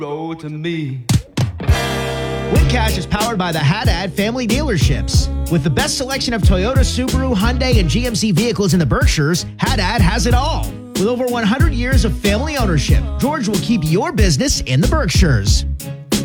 roll to me. Wincash is powered by the Haddad family dealerships. With the best selection of Toyota, Subaru, Hyundai, and GMC vehicles in the Berkshires, Haddad has it all. With over 100 years of family ownership, George will keep your business in the Berkshires.